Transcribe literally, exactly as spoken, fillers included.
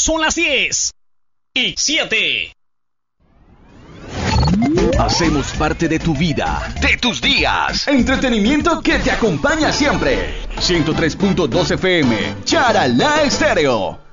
Son las diez y siete. Hacemos parte de tu vida, de tus días. Entretenimiento que te acompaña siempre. ciento tres punto dos F M, Charalá Estéreo.